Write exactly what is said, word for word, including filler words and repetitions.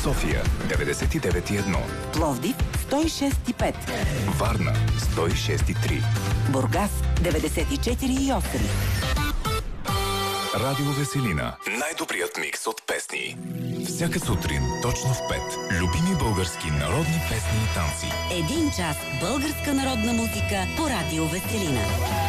София деветдесет и девет и едно, Пловдив сто и шест и пет, Варна сто и шест и три, Бургас деветдесет и четири и осем. Радио Веселина. Най-добрият микс от песни. Всяка сутрин, точно в пет. Любими български народни песни и танци. Един час българска народна музика по Радио Веселина.